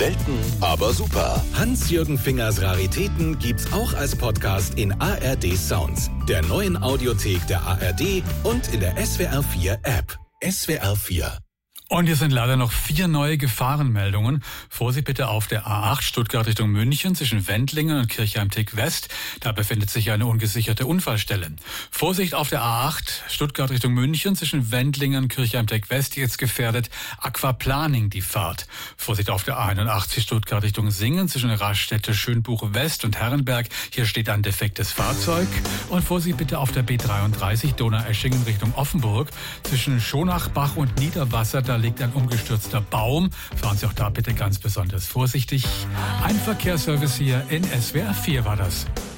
Selten, aber super. Hans-Jürgen Fingers Raritäten gibt's auch als Podcast in ARD Sounds, der neuen Audiothek der ARD und in der SWR4 App. SWR4. Und hier sind leider noch 4 neue Gefahrenmeldungen. Vorsicht bitte auf der A8 Stuttgart Richtung München zwischen Wendlingen und Kirchheim-Tick West. Da befindet sich eine ungesicherte Unfallstelle. Vorsicht auf der A8 Stuttgart Richtung München zwischen Wendlingen und Kirchheim-Tick West. Jetzt gefährdet Aquaplaning die Fahrt. Vorsicht auf der A81 Stuttgart Richtung Singen zwischen Raststätte Schönbuch West und Herrenberg. Hier steht ein defektes Fahrzeug. Und Vorsicht bitte auf der B33 Donaueschingen Richtung Offenburg zwischen Schonachbach und Niederwasser. Da liegt ein umgestürzter Baum. Fahren Sie auch da bitte ganz besonders vorsichtig. Ein Verkehrsservice hier in SWR 4 war das.